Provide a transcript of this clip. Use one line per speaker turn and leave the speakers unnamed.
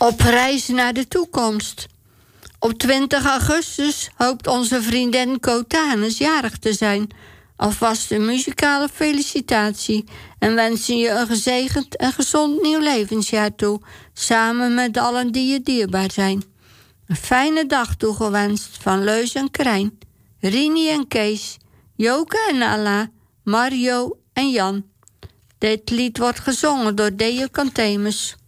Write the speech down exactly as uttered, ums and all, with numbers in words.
Op reis naar de toekomst. Op twintig augustus hoopt onze vriendin Kotanus jarig te zijn. Alvast een muzikale felicitatie en wensen je een gezegend en gezond nieuw levensjaar toe, samen met allen die je dierbaar zijn. Een fijne dag toegewenst van Leus en Krijn, Rini en Kees, Joke en Alla, Mario en Jan. Dit lied wordt gezongen door Deo Cantemus.